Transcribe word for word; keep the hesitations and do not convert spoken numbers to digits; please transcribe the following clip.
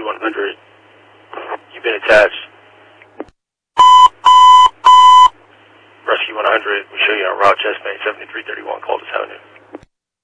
one hundred. You've been attached. Rescue one hundred, we show you on Route Chestnut, seventy-three thirty-one, Cultus Avenue.